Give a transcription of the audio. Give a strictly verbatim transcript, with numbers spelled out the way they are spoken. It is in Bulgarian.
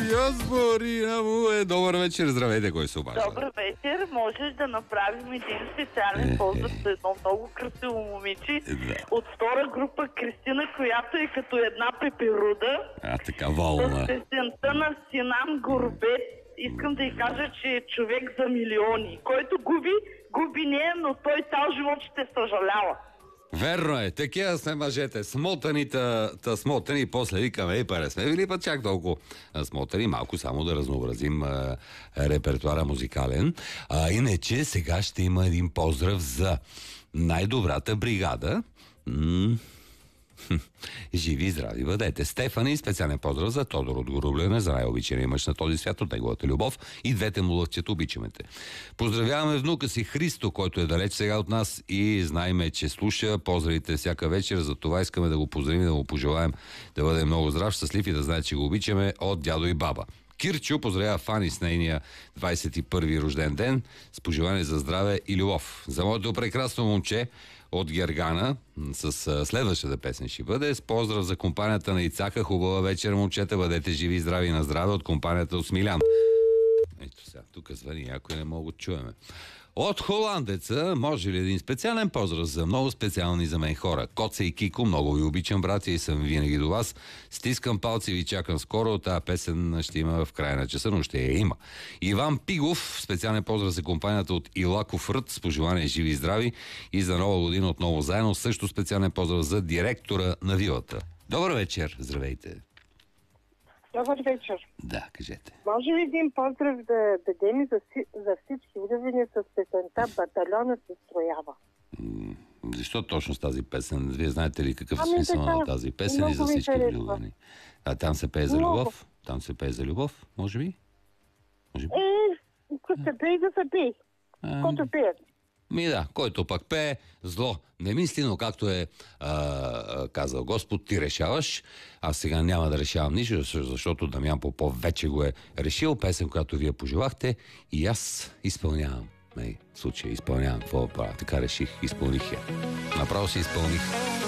Ясморина му е. Добър вечер, здравейте, кой се обажда? Добър вечер, можеш да направим един специален поздрав за едно много красиво момиче Да. от втора група Кристина, която е като една пеперуда. А, така, С волна. песента на Синан Горбет. Искам да й кажа, че е човек за милиони. Който губи, губи не, но той цял живот ще съжалява. Верно е, такива сме мъжете. Смотани, та, та смотани, после викаме, и паре сме били път чак толкова смотани, малко само да разнообразим а, репертуара музикален. А, иначе сега ще има един поздрав за най-добрата бригада. М- Живи и здрави бъдете. Стефани, специален поздрав за Тодор от Горублене, за най-обичания мъж на този свят от неговата любов, и двете му лъвчета, обичаме те. Поздравяваме внука си Христо, който е далеч сега от нас и знаеме, че слуша. Поздравите всяка вечер, за това искаме да го поздравим, да му пожелаем да бъде много здрав, щастлив и да знае, че го обичаме от дядо и баба. Кирчо поздравява Фани с нейния двадесет и първи рожден ден с пожелание за здраве и любов. За моето прекрасно момче от Гергана с следващата песен ще бъде с поздрав за компанията на Ицака. Хубава вечер, момчета, бъдете живи и здрави на здраве от компанията от Смилян. Ето сега, тук звъни някой, не мога да чуеме. От холандеца, може ли един специален поздрав за много специални за мен хора? Коце и Кико, много ви обичам, братя, и съм винаги до вас. Стискам палци и ви чакам скоро. Тая песен ще има в края на часа, но ще я има. Иван Пигов, специален поздрав за компанията от Илаков Рът, с пожелание живи и здрави и за нова година отново заедно. Също специален поздрав за директора на вилата. Добър вечер, здравейте. Добър вечер. Да, кажете. Може ли един поздрав да дадем за, за всички удовени с песента "Батальона се строява"? М- Защо точно с тази песен? Вие знаете ли какъв е Ами, смисъл така, на тази песен и за много ми всички харесва. влюбени? А там се пее за Много. любов? Там се пее за любов, може би? Може би? Е, ако се пей, да се пей. А, Който пеят. Ми да, който пък пее, зло не мисли, но както е а, а, казал Господ, ти решаваш. Аз сега няма да решавам нищо, защото Дамян Попов вече го е решил. Песен, която вие пожелахте, и аз изпълнявам. Не, в случая изпълнявам. Какво правя? Така реших, изпълних я. Направо си изпълних.